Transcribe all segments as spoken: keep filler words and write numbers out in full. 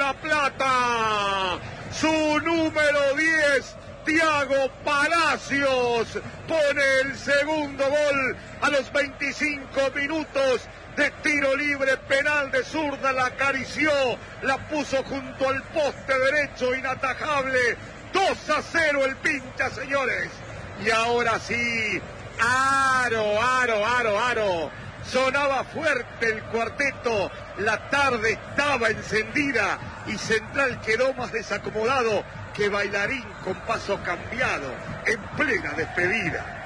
La Plata. Su número diez, Thiago Palacios, pone el segundo gol a los veinticinco minutos de tiro libre, penal de zurda, la acarició, la puso junto al poste derecho, inatajable. dos a cero el Pincha, señores. Y ahora sí, aro, aro, aro, aro. Sonaba fuerte el cuarteto, la tarde estaba encendida y Central quedó más desacomodado que bailarín con paso cambiado en plena despedida.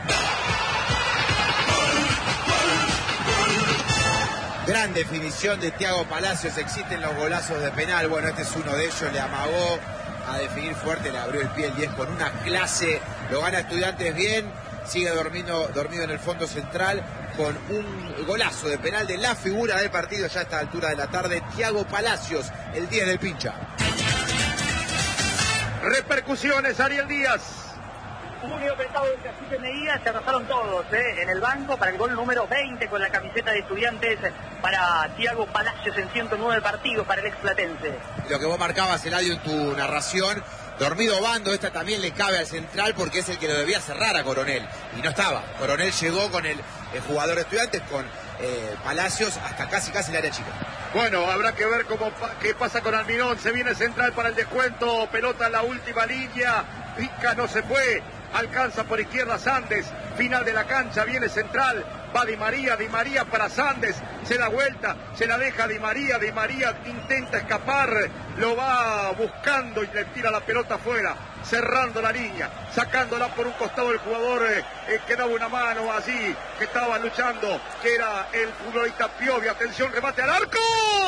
Gran definición de Thiago Palacios, existen los golazos de penal, bueno, este es uno de ellos, le amagó a definir fuerte, le abrió el pie el diez con una clase, lo gana Estudiantes bien, sigue dormido, dormido en el fondo central con un golazo de penal de la figura del partido ya a esta altura de la tarde, Thiago Palacios, el diez del Pincha. Repercusiones, Ariel Díaz. Un lío pensado del Cacique Medina, se arrasaron todos ¿eh? en el banco para el gol número veinte con la camiseta de Estudiantes para Thiago Palacios en ciento nueve partidos para el explatense. Lo que vos marcabas, Eladio, en tu narración, dormido Bando, esta también le cabe al Central porque es el que lo debía cerrar a Coronel y no estaba. Coronel llegó con el, el jugador de Estudiantes, con eh, Palacios hasta casi casi el área chica. Bueno, habrá que ver cómo qué pasa con Almirón. Se viene Central para el descuento, pelota en la última línea, Pica no se fue, alcanza por izquierda Sandes, final de la cancha, viene Central, va Di María, Di María para Sandes, se da vuelta, se la deja Di María, Di María intenta escapar, lo va buscando y le tira la pelota afuera, cerrando la línea, sacándola por un costado el jugador eh, eh, que daba una mano allí, que estaba luchando, que era el futbolista Piovi. Atención, remate al arco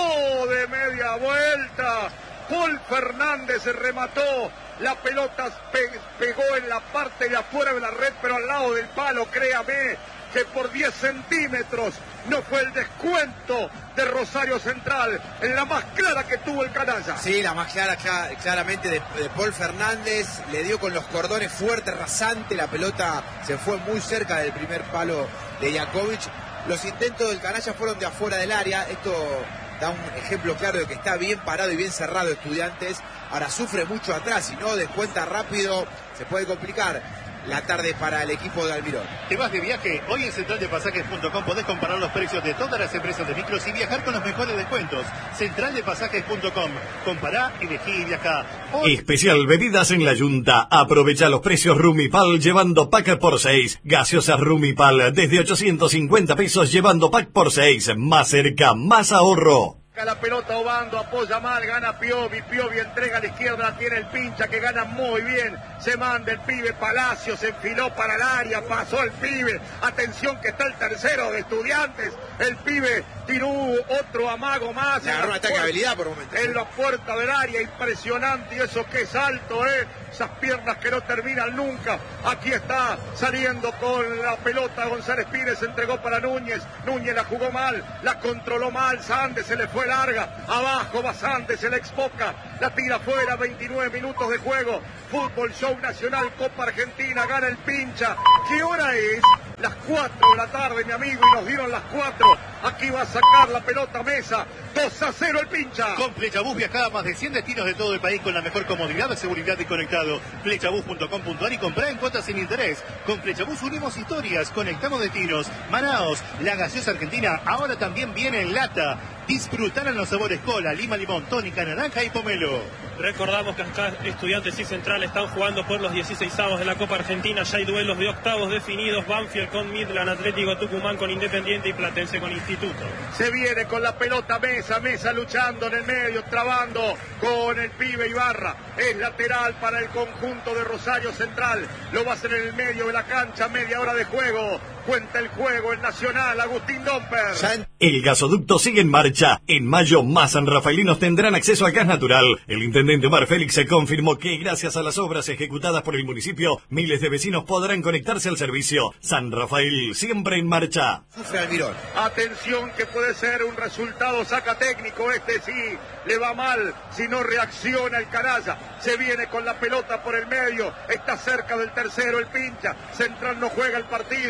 de media vuelta, Paul Fernández remató, la pelota pe pegó en la parte de afuera de la red, pero al lado del palo, créame que por diez centímetros no fue el descuento de Rosario Central, en la más clara que tuvo el canalla. Sí, la más clara, claramente de, de Paul Fernández, le dio con los cordones fuerte, rasante, la pelota se fue muy cerca del primer palo de Jakovic. Los intentos del canalla fueron de afuera del área, esto da un ejemplo claro de que está bien parado y bien cerrado Estudiantes. Ahora sufre mucho atrás, si no descuenta rápido, se puede complicar la tarde para el equipo de Almirón. ¿Te vas de viaje? Hoy en central de pasajes punto com podés comparar los precios de todas las empresas de micros y viajar con los mejores descuentos. central de pasajes punto com. Compará, elegí y viajá. Hoy... Especial bebidas en la Yunta. Aprovecha los precios Rumipal llevando pack por seis. Gaseosas Rumipal desde ochocientos cincuenta pesos llevando pack por seis. Más cerca, más ahorro. La pelota Obando, apoya mal, gana Piovi, Piovi entrega a la izquierda, la tiene el Pincha que gana muy bien, se manda el pibe Palacio, se enfiló para el área, pasó el pibe, atención que está el tercero de Estudiantes, el pibe tiró otro amago más. Le agarró un ataque de habilidad por un momento. En la puerta del área, impresionante, y eso que es alto, eh, esas piernas que no terminan nunca. Aquí está saliendo con la pelota González Pires, entregó para Núñez, Núñez la jugó mal, la controló mal, Sandes se le fue larga, abajo va Sandes, el ex Boca, la tira fuera, veintinueve minutos de juego, Fútbol Show Nacional, Copa Argentina, gana el Pincha. ¿Qué hora es? Las cuatro de la tarde, mi amigo, y nos dieron las cuatro. Aquí va a sacar la pelota Mesa, dos a cero el Pincha. Con Flechabús viajá a más de cien destinos de todo el país con la mejor comodidad, seguridad y conectado. Flechabús punto com punto ar y comprá en cuotas sin interés. Con Flechabús unimos historias, conectamos destinos. Manaos, la gaseosa argentina, ahora también viene en lata. Disfrutar en los sabores cola, lima, limón, tónica, naranja y pomelo. Recordamos que acá Estudiantes y Central están jugando por los dieciseisavos de la Copa Argentina. Ya hay duelos de octavos definidos. Banfield con Midland, Atlético Tucumán con Independiente y Platense con Instituto. Se viene con la pelota Mesa, Mesa luchando en el medio, trabando con el pibe Ibarra. Es lateral para el conjunto de Rosario Central. Lo va a hacer en el medio de la cancha, media hora de juego. Cuenta el juego el Nacional, Agustín Domper. El gasoducto sigue en marcha. En mayo, más sanrafaelinos tendrán acceso al gas natural. El intendente Omar Félix se confirmó que gracias a las obras ejecutadas por el municipio, miles de vecinos podrán conectarse al servicio. San Rafael, siempre en marcha. Sufre Almirón. Atención que puede ser un resultado saca técnico. Este sí le va mal si no reacciona el canalla. Se viene con la pelota por el medio. Está cerca del tercero el Pincha. Central no juega el partido. Se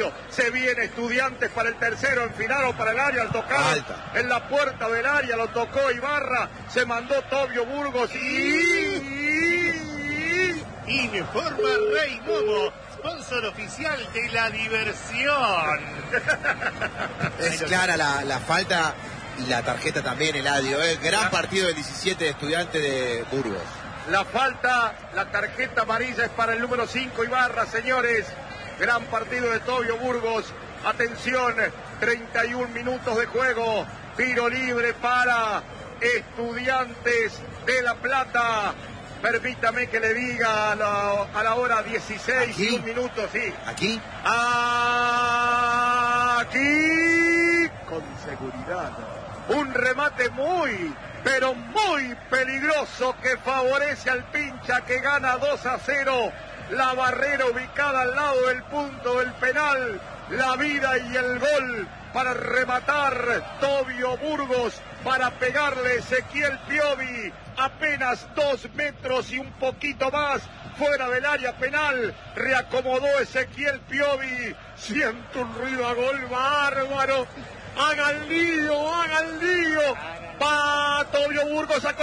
Se viene Estudiantes para el tercero, enfilaron para el área, al tocar Alta. en la puerta del área, lo tocó Ibarra, se mandó Tobio Burgos y... Informa Rey Momo, sponsor oficial de la diversión. Es clara la, la falta y la tarjeta también, Eladio. ¿eh? Gran partido del diecisiete de Estudiantes de Burgos. La falta, la tarjeta amarilla es para el número cinco, Ibarra, señores. Gran partido de Tobio Burgos. Atención, treinta y un minutos de juego. Tiro libre para Estudiantes de La Plata. Permítame que le diga a la, a la hora dieciséis y un minuto, sí. ¿Aquí? Aquí, con seguridad. Un remate muy, pero muy peligroso que favorece al Pincha, que gana dos a cero. La barrera ubicada al lado del punto del penal. La vida y el gol para rematar Tobio Burgos, para pegarle Ezequiel Piovi. Apenas dos metros y un poquito más fuera del área penal. Reacomodó Ezequiel Piovi. Siento un ruido a gol bárbaro. Hagan lío, hagan lío. Va Tobio Burgos a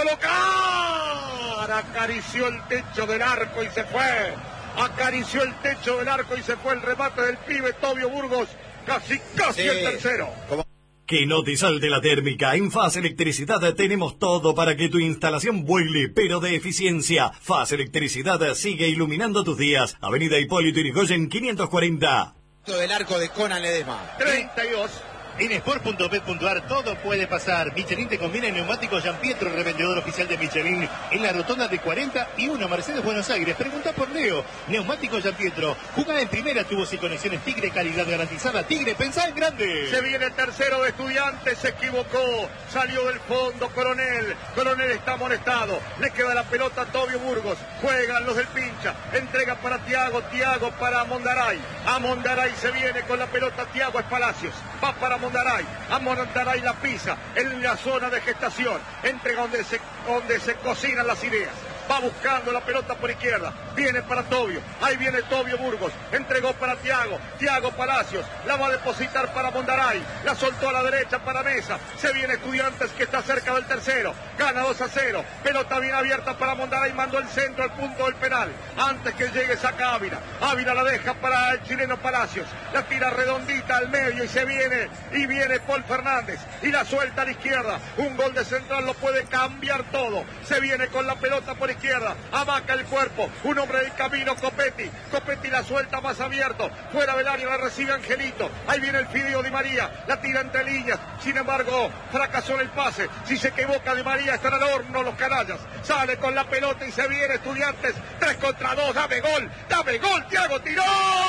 colocar. Acarició el techo del arco y se fue. Acarició el techo del arco y se fue el remate del pibe Tobio Burgos. Casi, casi sí. El tercero. ¿Cómo? Que no te salte la térmica. En Faz Electricidad tenemos todo para que tu instalación vuele, pero de eficiencia. Faz Electricidad sigue iluminando tus días. Avenida Hipólito Yrigoyen quinientos cuarenta. Del arco de Conan Ledesma. treinta y dos. En sport punto p punto a r todo puede pasar. Michelin te conviene neumáticos Gianpietro, revendedor oficial de Michelin, en la rotonda de cuarenta y uno, Mercedes, Buenos Aires. Pregunta por Leo. Neumáticos Gianpietro. Jugá en primera, tubos y conexiones Tigre, calidad garantizada. Tigre, pensá en grande. Se viene el tercero de Estudiantes, se equivocó. Salió del fondo Coronel. Coronel está amonestado. Le queda la pelota a Tobio Burgos. Juegan los del Pincha. Entrega para Tiago. Tiago para Mondaray. A Mondaray se viene con la pelota. Tiago es Palacios. Va para Mondaray, a Mondaray la pisa en la zona de gestación, entre donde se, donde se cocinan las ideas. Va buscando la pelota por izquierda, viene para Tobio, ahí viene Tobio Burgos, entregó para Tiago, Tiago Palacios, la va a depositar para Mondaray, la soltó a la derecha para Mesa, se viene Estudiantes que está cerca del tercero, gana dos a cero, pelota bien abierta para Mondaray, mandó el centro al punto del penal, antes que llegue saca Ávila, Ávila la deja para el chileno Palacios, la tira redondita al medio y se viene, y viene Paul Fernández, y la suelta a la izquierda, un gol de central lo puede cambiar todo, se viene con la pelota por izquierda, amaca el cuerpo, un hombre del camino, Copetti, Copetti la suelta más abierto, fuera del área la recibe Angelito, ahí viene el Fideo Di María, la tira entre líneas, sin embargo, fracasó en el pase, si se equivoca Di María están al horno los canallas, sale con la pelota y se viene Estudiantes, tres contra dos, dame gol, dame gol, Tiago tiró,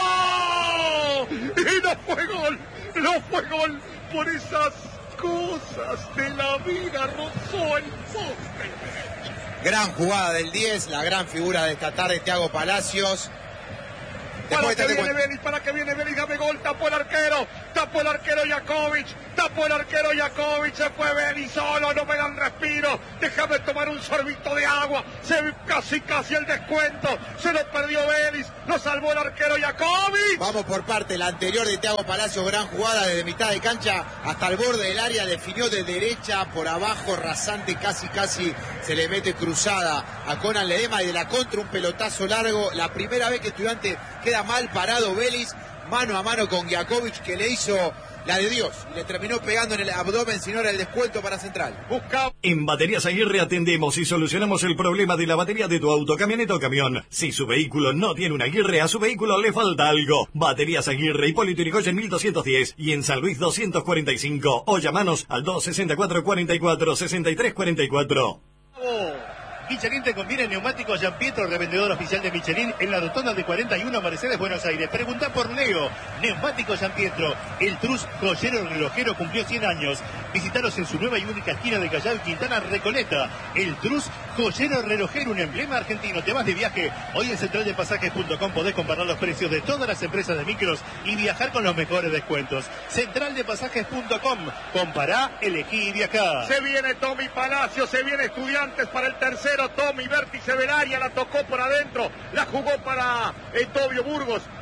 y no fue gol, no fue gol, por esas cosas de la vida, rozó el poste. Gran jugada del diez, la gran figura de esta tarde, Tiago Palacios. Para que viene Vélez, para que viene Vélez, dame gol, tapó el arquero, tapó el arquero Jakovic, tapó el arquero Jakovic, se fue Vélez solo, no me dan respiro, déjame tomar un sorbito de agua, se ve casi casi el descuento, se lo perdió Vélez, lo salvó el arquero Jakovic. Vamos por parte, la anterior de Tiago Palacios, gran jugada desde mitad de cancha hasta el borde del área, definió de derecha por abajo, rasante, casi casi se le mete cruzada a Conan Ledesma y de la contra un pelotazo largo, la primera vez que Estudiante queda mal parado Vélez, mano a mano con Jakovic, que le hizo la de Dios, le terminó pegando en el abdomen, sino era el descuento para Central. Busca. En Baterías Aguirre atendemos y solucionamos el problema de la batería de tu auto, camioneta o camión. Si su vehículo no tiene una Aguirre, a su vehículo le falta algo. Baterías Aguirre, Hipólito Yrigoyen mil doscientos diez y en San Luis doscientos cuarenta y cinco. O llamanos al dos sesenta y cuatro, cuarenta y cuatro, sesenta y tres cuarenta y cuatro. Oh. Michelin te conviene neumáticos Gianpietro, revendedor oficial de Michelin, en la rotonda de cuarenta y uno, Mercedes, Buenos Aires. Pregunta por Leo. Neumáticos Gianpietro, el Trus joyero relojero cumplió cien años. Visítalos en su nueva y única esquina de Callao y Quintana, Recoleta. El Trus joyero relojero, un emblema argentino. Te vas de viaje. Hoy en central de pasajes punto com podés comparar los precios de todas las empresas de micros y viajar con los mejores descuentos. central de pasajes punto com. Compará, elegí y viajá. Se viene Tommy Palacio, se viene Estudiantes para el tercero. Tommy, vértice del área, la tocó por adentro, la jugó para eh, Tobio Burgos,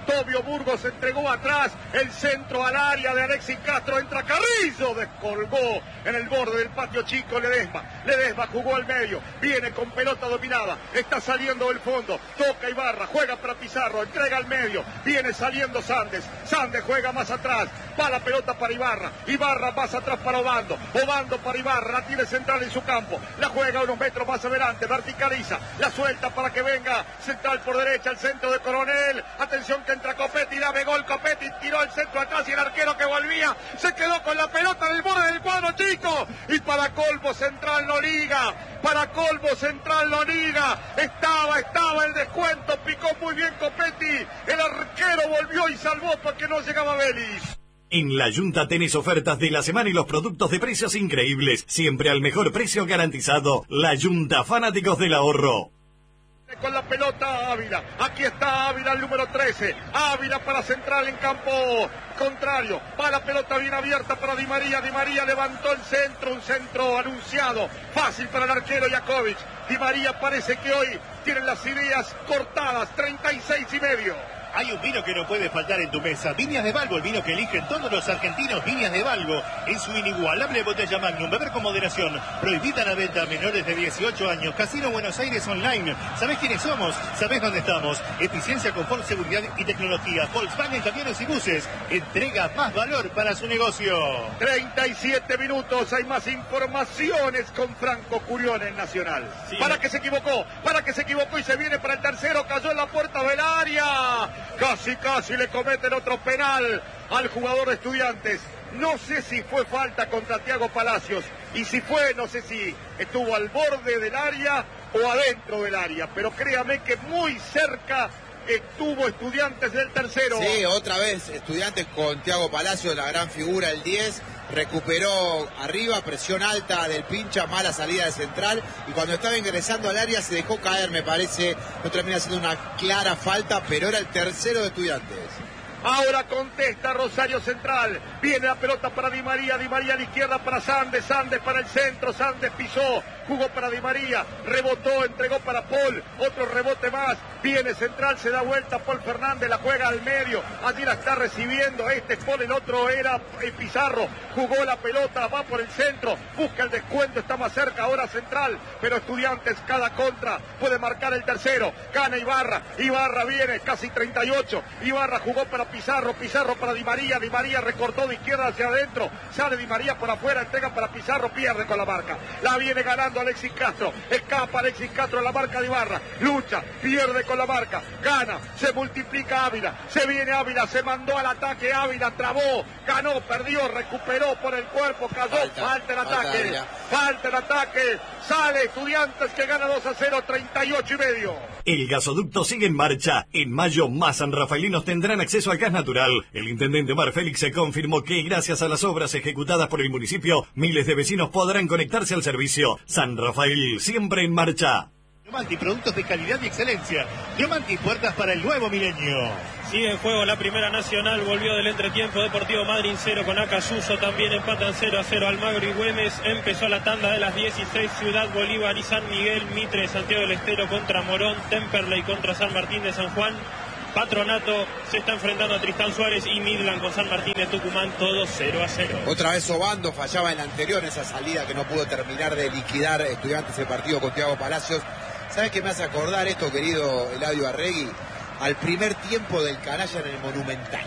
Tobio Burgos entregó atrás, el centro al área de Alexis Castro, entra Carrillo, descolgó en el borde del patio chico Ledesma. Ledesma jugó al medio, viene con pelota dominada, está saliendo del fondo, toca Ibarra, juega para Pizarro, entrega al medio, viene saliendo Sandes, Sandes juega más atrás, va la pelota para Ibarra, Ibarra más atrás para Obando, Obando para Ibarra, la tiene central en su campo, la juega unos metros más adelante, verticaliza, la suelta para que venga central por derecha, el centro de Coronel, atención que entra Copetti, dame gol Copetti, tiró el centro atrás y el arquero que volvía, se quedó con la pelota en el borde del cuadro chico, y para colmo central no liga, para colmo central no liga, estaba, estaba el descuento, picó muy bien Copetti, el arquero volvió y salvó porque no llegaba Vélez. En La Yunta tenés ofertas de la semana y los productos de precios increíbles, siempre al mejor precio garantizado. La Yunta, fanáticos del ahorro. Con la pelota Ávila, aquí está Ávila el número trece, Ávila para central en campo contrario, va la pelota bien abierta para Di María, Di María levantó el centro, un centro anunciado, fácil para el arquero Jakovic, Di María parece que hoy tienen las ideas cortadas, treinta y seis y medio. Hay un vino que no puede faltar en tu mesa. Viñas de Balbo, el vino que eligen todos los argentinos. Viñas de Balbo, en su inigualable botella Magnum. Beber con moderación. Prohibida la venta a menores de dieciocho años. Casino Buenos Aires Online. ¿Sabés quiénes somos? ¿Sabés dónde estamos? Eficiencia, confort, seguridad y tecnología. Volkswagen, camiones y buses. Entrega más valor para su negocio. treinta y siete minutos. Hay más informaciones con Franco Curión en Nacional. Sí. Para que se equivocó. Para que se equivocó y se viene para el tercero. Cayó en la puerta del área. Casi, casi le cometen otro penal al jugador de Estudiantes. No sé si fue falta contra Thiago Palacios. Y si fue, no sé si estuvo al borde del área o adentro del área. Pero créame que muy cerca estuvo Estudiantes del tercero. Sí, otra vez Estudiantes con Thiago Palacios, la gran figura, el diez. Recuperó arriba, presión alta del Pincha, mala salida de central, y cuando estaba ingresando al área se dejó caer, me parece, no termina siendo una clara falta, pero era el tercero de Estudiantes. Ahora contesta Rosario Central, viene la pelota para Di María, Di María a la izquierda para Sandes, Sandes para el centro, Sandes pisó, jugó para Di María, rebotó, entregó para Paul, otro rebote más, viene Central, se da vuelta Paul Fernández, la juega al medio, allí la está recibiendo, este es Paul, el otro era Pizarro, jugó la pelota, va por el centro, busca el descuento, está más cerca ahora Central, pero Estudiantes cada contra puede marcar el tercero, gana Ibarra, Ibarra viene, casi treinta y ocho, Ibarra jugó para Pizarro, Pizarro para Di María, Di María recortó de izquierda hacia adentro, sale Di María por afuera, entrega para Pizarro, pierde con la marca, la viene ganando Alexis Castro, escapa Alexis Castro en la marca de Ibarra, lucha, pierde con la marca, gana, se multiplica Ávila, se viene Ávila, se mandó al ataque Ávila, trabó, ganó, perdió, recuperó por el cuerpo, cayó, falta, falta el ataque, falta, falta el ataque, sale Estudiantes que gana dos a cero, treinta y ocho y medio. El gasoducto sigue en marcha. En mayo, más sanrafaelinos tendrán acceso al gas natural. El intendente Omar Félix se confirmó que, gracias a las obras ejecutadas por el municipio, miles de vecinos podrán conectarse al servicio. San Rafael, siempre en marcha. Diomanti, productos de calidad y excelencia. Diomanti, puertas para el nuevo milenio. Sigue en juego la Primera Nacional, volvió del entretiempo Deportivo Madryn cero con Acayuso, también empatan cero a cero Almagro y Güemes, empezó la tanda de las dieciséis, Ciudad Bolívar y San Miguel, Mitre, Santiago del Estero contra Morón, Temperley contra San Martín de San Juan, Patronato se está enfrentando a Tristán Suárez y Midland con San Martín de Tucumán, todo cero a cero. Otra vez Obando fallaba en la anterior, esa salida que no pudo terminar de liquidar Estudiantes el partido con Thiago Palacios. ¿Sabes qué me hace acordar esto, querido Eladio Arregui? Al primer tiempo del Canalla en el Monumental,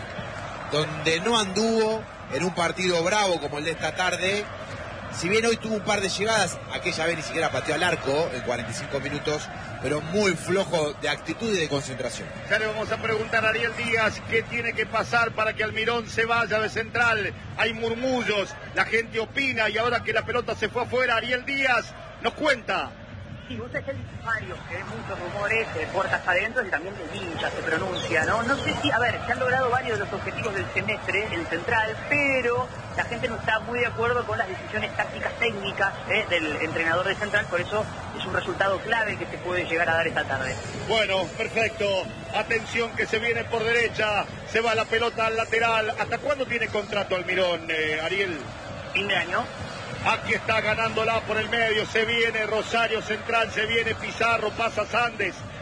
donde no anduvo en un partido bravo como el de esta tarde. Si bien hoy tuvo un par de llegadas, aquella vez ni siquiera pateó al arco en cuarenta y cinco minutos, pero muy flojo de actitud y de concentración. Ya le vamos a preguntar a Ariel Díaz qué tiene que pasar para que Almirón se vaya de central. Hay murmullos, la gente opina y ahora que la pelota se fue afuera, Ariel Díaz nos cuenta. Sí, vos sabés que hay varios, que hay muchos rumores de puertas adentro y también de hinchas se pronuncia, ¿no? No sé si, a ver, se han logrado varios de los objetivos del semestre en Central, pero la gente no está muy de acuerdo con las decisiones tácticas técnicas ¿eh? del entrenador de Central, por eso es un resultado clave que se puede llegar a dar esta tarde. Bueno, perfecto. Atención que se viene por derecha, se va la pelota al lateral. ¿Hasta cuándo tiene contrato Almirón, eh, Ariel? Fin de año. Aquí está ganándola por el medio, se viene Rosario Central, se viene Pizarro, pasa Sandes,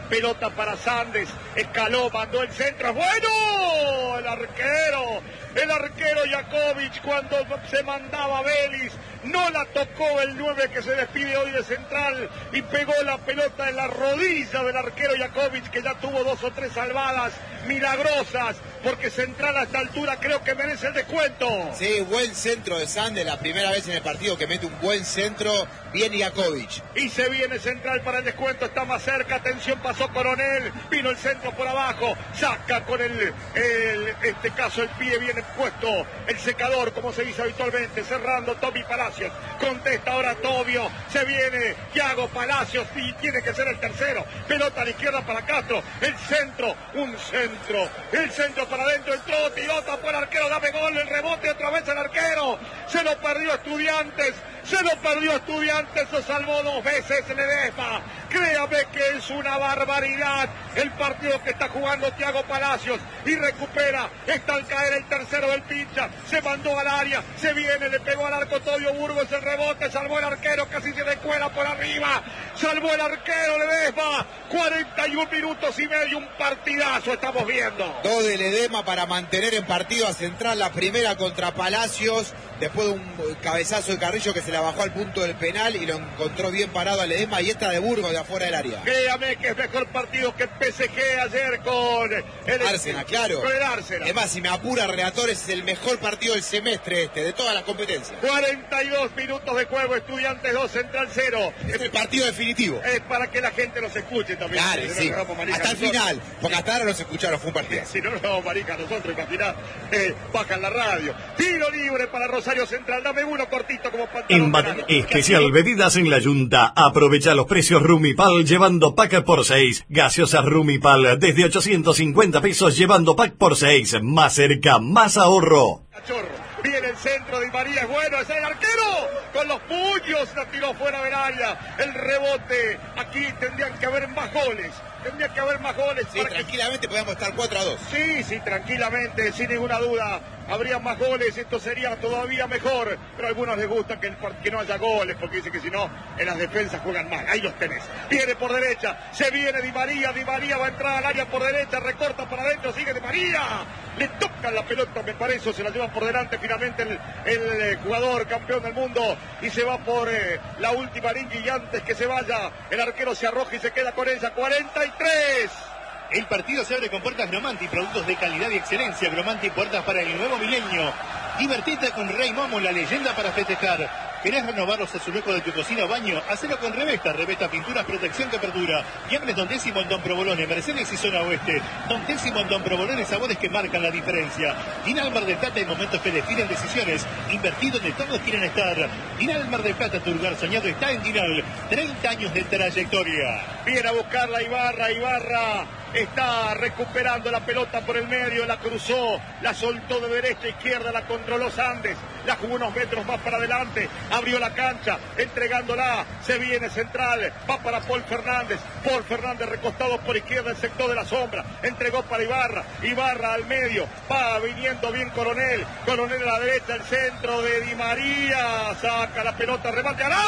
pelota para Sandes, escaló, mandó el centro, bueno, el arquero, el arquero Jakovic cuando se mandaba Vélez, no la tocó el nueve que se despide hoy de central y pegó la pelota en la rodilla del arquero Jakovic, que ya tuvo dos o tres salvadas milagrosas, porque central a esta altura creo que merece el descuento. Sí, buen centro de Sandes, la primera vez en el partido que mete un buen centro, bien Jakovic. Y se viene central para el descuento, está más cerca, atención, pasó Coronel, vino el centro por abajo, saca con el, el este caso el pie bien puesto, el secador como se dice habitualmente, cerrando Tommy Palacios, contesta ahora Tobio, se viene Thiago Palacios y tiene que ser el tercero, pelota a la izquierda para Castro, el centro, un centro, el centro para adentro, entró, tiró, tapó el arquero, dame gol, el rebote otra vez el arquero, se lo perdió Estudiantes, se lo perdió Estudiantes, lo salvó dos veces Ledesma, créame que es una barbaridad el partido que está jugando Thiago Palacios y recupera, está al caer el tercero del pincha, se mandó al área, se viene, le pegó al arco Tobio Burgos, el rebote, salvó el arquero, casi se descuela por arriba, salvó el arquero Ledesma, cuarenta y un minutos y medio, un partidazo estamos viendo. Dos de Ledesma para mantener en partido a Central, la primera contra Palacios, después de un cabezazo de Carrillo que se la bajó al punto del penal y lo encontró bien parado a Ledesma, y esta de Burgos de afuera del área. Créame que es mejor partido que P S G ayer con el Arsenal, claro. Con el Arsenal. Es más, si me apura relator, es el mejor partido del semestre este, de todas las competencias. cuarenta y dos minutos de juego, Estudiantes dos, Central cero. Es el partido definitivo. Es para que la gente nos escuche también. Claro, si sí. No hasta el nosotros. Final, porque hasta ahora no se escucharon, fue un partido. Si no nos vamos marica nosotros, imaginá, eh, bajan la radio. Tiro libre para Rosario Central, dame uno cortito como pantalón. En Batalla Especial Bebidas en la Yunta, aprovecha los precios Rumipal llevando pack por seis. Gaseosas Rumipal desde ochocientos cincuenta pesos llevando pack por seis. Más cerca, más ahorro. Cachorro. Viene el centro de María, es bueno, es el arquero, con los puños la tiró fuera del área, el rebote, aquí tendrían que haber más goles, tendría que haber más goles. Sí, para tranquilamente que... podemos estar cuatro a dos. Sí, sí, tranquilamente, sin ninguna duda, habría más goles, esto sería todavía mejor, pero a algunos les gusta que, el, que no haya goles, porque dicen que si no, en las defensas juegan mal, ahí los tenés. Viene por derecha, se viene Di María, Di María va a entrar al área por derecha, recorta para adentro, sigue Di María, le tocan la pelota, me parece, se la llevan por delante finalmente el, el eh, jugador campeón del mundo y se va por eh, la última línea y antes que se vaya, el arquero se arroja y se queda con ella, cuarenta y tres. El partido se abre con puertas Gromanti, productos de calidad y excelencia. Gromanti, puertas para el nuevo milenio. Divertite con Rey Momo, la leyenda para festejar. ¿Querés renovar los azulejos de tu cocina o baño? Hacelo con Revesta. Revesta Pinturas, protección de apertura. Viables Don Décimo en Don Provolone, Mercedes y Zona Oeste. Don Décimo en Don Provolone, sabores que marcan la diferencia. Dinal Mar del Plata, en momentos que definen decisiones. Invertido donde todos quieren estar. Dinal Mar del Plata, tu lugar soñado está en Dinal. treinta años de trayectoria. Viene a buscar la Ibarra, Ibarra está recuperando la pelota por el medio, la cruzó, la soltó de derecha a izquierda, la controló Sandes, la jugó unos metros más para adelante, abrió la cancha, entregándola, se viene central, va para Paul Fernández, Paul Fernández recostado por izquierda, el sector de la sombra, entregó para Ibarra, Ibarra al medio, va viniendo bien Coronel, Coronel a la derecha, el centro de Di María, saca la pelota, remate al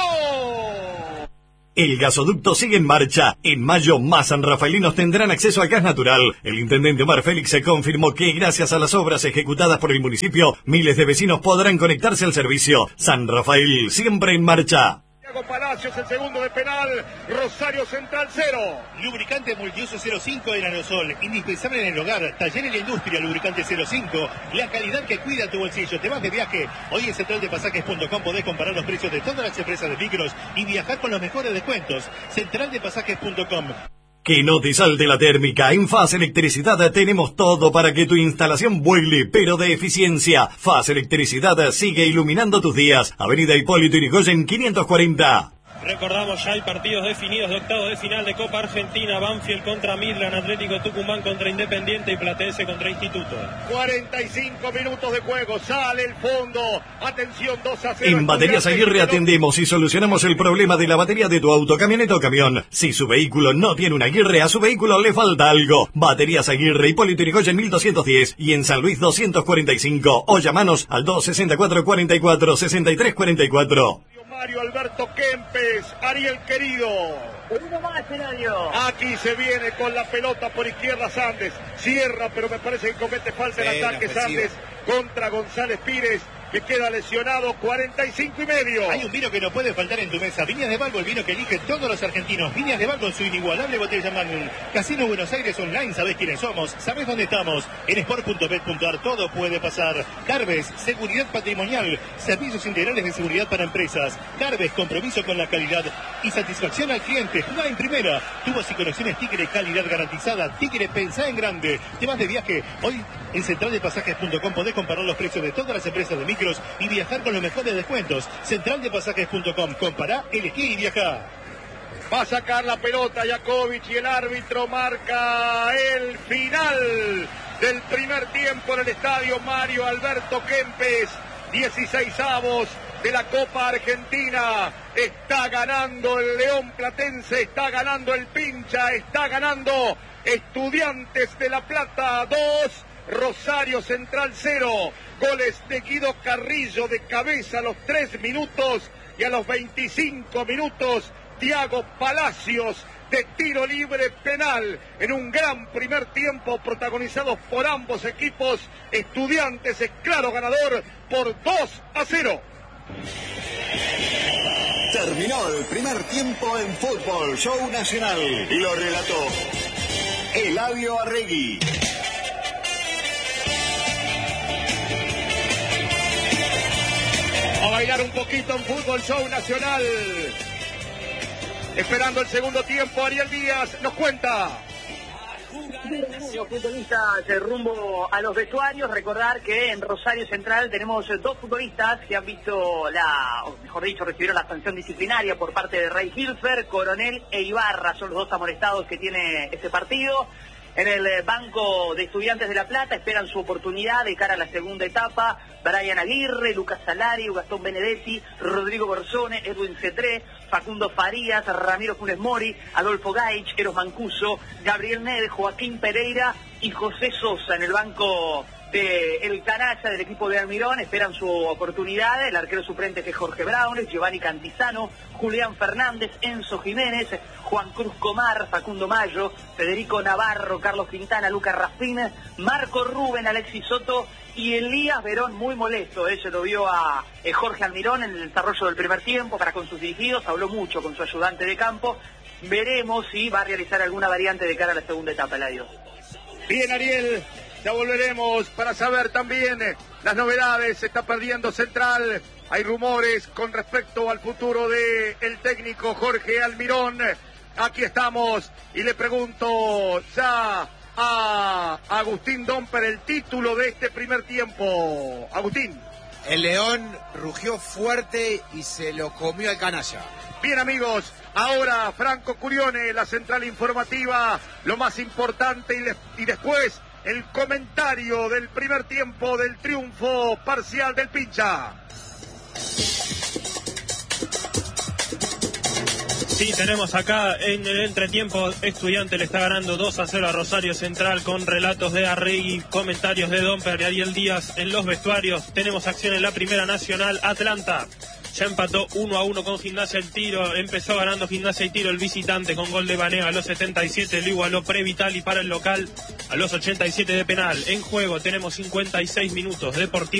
arco. El gasoducto sigue en marcha. En mayo, más sanrafaelinos tendrán acceso al gas natural. El intendente Omar Félix se confirmó que, gracias a las obras ejecutadas por el municipio, miles de vecinos podrán conectarse al servicio. San Rafael, siempre en marcha. Thiago Palacios, el segundo de penal, Rosario Central cero. Lubricante multiuso cero cinco en aerosol, indispensable en el hogar, taller en la industria, lubricante cero cinco, la calidad que cuida tu bolsillo. ¿Te vas de viaje? Hoy en central de pasajes punto com podés comparar los precios de todas las empresas de micros y viajar con los mejores descuentos. central de pasajes punto com. Que no te salte la térmica. En Faz Electricidad tenemos todo para que tu instalación vuele, pero de eficiencia. Faz Electricidad sigue iluminando tus días. Avenida Hipólito Yrigoyen quinientos cuarenta. Recordamos, ya hay partidos definidos de octavos de final de Copa Argentina. Banfield contra Midland, Atlético Tucumán contra Independiente y Platense contra Instituto. cuarenta y cinco minutos de juego, sale el fondo. Atención, dos a cero. En Baterías Aguirre atendemos y solucionamos el problema de la batería de tu auto, camioneta o camión. Si su vehículo no tiene una Aguirre, a su vehículo le falta algo. Baterías Aguirre, Hipólito Yrigoyen mil doscientos diez y en San Luis doscientos cuarenta y cinco. O llamanos al dos sesenta y cuatro cuarenta y cuatro sesenta y tres cuarenta y cuatro. Mario Alberto Kempes, Ariel querido. Uno más, Eladio. Aquí se viene con la pelota por izquierda Sandes. Cierra, pero me parece que comete falta el Sí, ataque Sandes contra González Pires, que queda lesionado. Cuarenta y cinco y medio. Hay un vino que no puede faltar en tu mesa. Viñas de Balbo, el vino que eligen todos los argentinos. Viñas de Balbo, su inigualable botella Magnum. Casino Buenos Aires Online, sabés quiénes somos, sabés dónde estamos. En sport punto bet punto ar todo puede pasar. Carves, seguridad patrimonial, servicios integrales de seguridad para empresas. Carves, compromiso con la calidad y satisfacción al cliente. Jugá en primera. Tubos y conexiones Tigre, calidad garantizada. Tigre, pensá en grande. Temas de viaje. Hoy en central de pasajes punto com podés comparar los precios de todas las empresas de micros y viajar con los mejores descuentos. central de pasajes punto com. Compará, elegí y viajá. Va a sacar la pelota Jakovic y el árbitro marca el final del primer tiempo en el estadio Mario Alberto Kempes. dieciseisavos de la Copa Argentina. Está ganando el León Platense, está ganando el Pincha, está ganando Estudiantes de La Plata dos, Rosario Central cero. Goles de Guido Carrillo de cabeza a los tres minutos y a los veinticinco minutos Thiago Palacios de tiro libre penal en un gran primer tiempo protagonizado por ambos equipos. Estudiantes es claro ganador por dos a cero. Terminó el primer tiempo en Fútbol Show Nacional. Lo relató Eladio Arregui. A bailar un poquito en Fútbol Show Nacional. Esperando el segundo tiempo, Ariel Díaz nos cuenta. Los futbolistas eh, rumbo a los vestuarios. Recordar que en Rosario Central tenemos eh, dos futbolistas que han visto la, o mejor dicho, recibieron la sanción disciplinaria por parte de Rey Hilfer. Coronel e Ibarra son los dos amonestados que tiene este partido. En el eh, banco de Estudiantes de La Plata esperan su oportunidad de cara a la segunda etapa. Brian Aguirre, Lucas Salario, Gastón Benedetti, Rodrigo Borzone, Edwin Cetré, Facundo Farías, Ramiro Funes Mori, Adolfo Gaich, Eros Mancuso, Gabriel Ned, Joaquín Pereira y José Sosa. En el banco de el canalla del equipo de Almirón esperan su oportunidad. El arquero suplente que es Jorge Braunes, Giovanni Cantizano, Julián Fernández, Enzo Jiménez, Juan Cruz Comar, Facundo Mayo, Federico Navarro, Carlos Quintana, Lucas Rafín, Marco Rubén, Alexis Soto y Elías Verón, muy molesto. ¿eh? Se lo vio a eh, Jorge Almirón en el desarrollo del primer tiempo para con sus dirigidos, habló mucho con su ayudante de campo. Veremos si va a realizar alguna variante de cara a la segunda etapa, Eladio. Bien, Ariel, ya volveremos para saber también las novedades. Se está perdiendo Central. Hay rumores con respecto al futuro de el técnico Jorge Almirón. Aquí estamos y le pregunto ya a Agustín Domper el título de este primer tiempo. Agustín. El León rugió fuerte y se lo comió al canalla. Bien, amigos, ahora Franco Curione, la central informativa, lo más importante, y, le, y después el comentario del primer tiempo del triunfo parcial del Pincha. Sí, tenemos acá en el entretiempo, Estudiante le está ganando dos a cero a Rosario Central con relatos de Arregui, comentarios de Domper y Ariel Díaz en los vestuarios. Tenemos acción en la Primera Nacional. Atlanta ya empató uno a uno con Gimnasia El Tiro. Empezó ganando Gimnasia El Tiro el visitante con gol de Banega a los setenta y siete. Lo igualó Previtali para el local a los ochenta y siete de penal. En juego tenemos cincuenta y seis minutos. Deportivo